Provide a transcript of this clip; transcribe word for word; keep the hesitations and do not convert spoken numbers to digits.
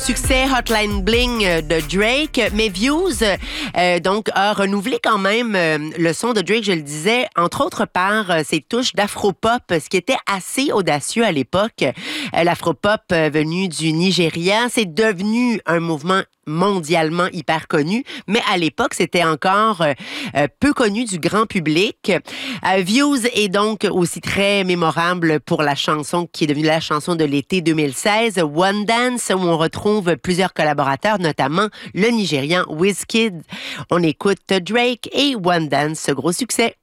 Succès Hotline Bling de Drake, mais Views euh, donc a renouvelé quand même euh, le son de Drake, je le disais, entre autres par euh, ses touches d'afropop, ce qui était assez audacieux à l'époque. Euh, l'afropop euh, venu du Nigeria, c'est devenu un mouvement mondialement hyper connu, mais à l'époque, c'était encore euh, peu connu du grand public. Euh, Views est donc aussi très mémorable pour la chanson qui est devenue la chanson de l'été deux mille seize, One Dance, où on retrouve plusieurs collaborateurs, notamment le Nigérian Wizkid. On écoute Drake et One Dance, gros succès.